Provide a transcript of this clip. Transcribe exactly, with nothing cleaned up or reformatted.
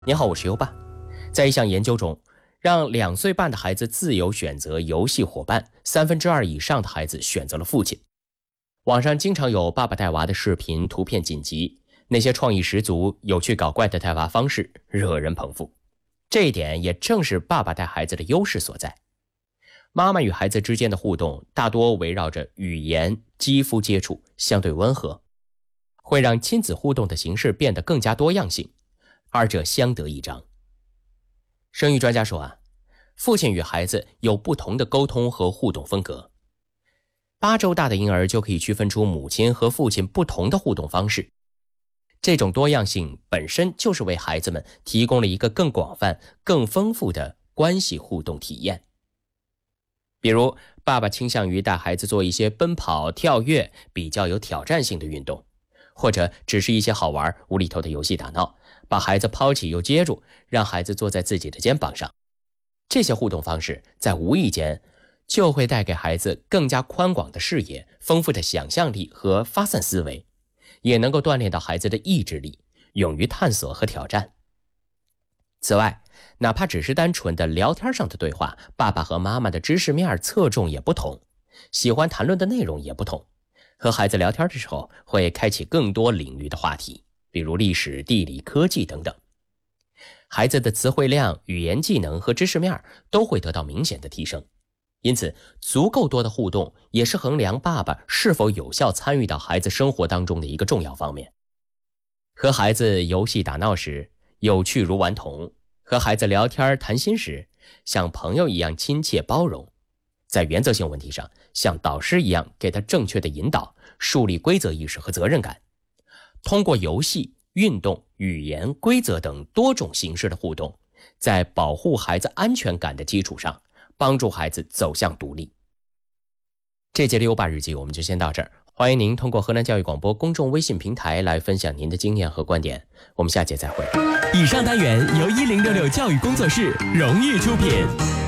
你好，我是优爸。在一项研究中，让两岁半的孩子自由选择游戏伙伴，三分之二以上的孩子选择了父亲。网上经常有爸爸带娃的视频，图片紧急，那些创意十足、有趣搞怪的带娃方式惹人捧腹。这一点也正是爸爸带孩子的优势所在。妈妈与孩子之间的互动大多围绕着语言、肌肤接触，相对温和，会让亲子互动的形式变得更加多样性，二者相得益彰。生育专家说啊，父亲与孩子有不同的沟通和互动风格。八周大的婴儿就可以区分出母亲和父亲不同的互动方式。这种多样性本身就是为孩子们提供了一个更广泛、更丰富的关系互动体验。比如，爸爸倾向于带孩子做一些奔跑、跳跃、比较有挑战性的运动，或者只是一些好玩、无厘头的游戏打闹，把孩子抛起又接住，让孩子坐在自己的肩膀上。这些互动方式在无意间就会带给孩子更加宽广的视野、丰富的想象力和发散思维，也能够锻炼到孩子的意志力，勇于探索和挑战。此外，哪怕只是单纯的聊天上的对话，爸爸和妈妈的知识面侧重也不同，喜欢谈论的内容也不同。和孩子聊天的时候，会开启更多领域的话题，比如历史、地理、科技等等。孩子的词汇量、语言技能和知识面都会得到明显的提升。因此，足够多的互动也是衡量爸爸是否有效参与到孩子生活当中的一个重要方面。和孩子游戏打闹时，有趣如顽童；和孩子聊天谈心时，像朋友一样亲切包容。在原则性问题上，像导师一样给他正确的引导，树立规则意识和责任感。通过游戏、运动、语言、规则等多种形式的互动，在保护孩子安全感的基础上，帮助孩子走向独立。这节的优爸日记我们就先到这儿，欢迎您通过河南教育广播公众微信平台来分享您的经验和观点，我们下节再会。 以上单元由一零六六教育工作室荣誉出品。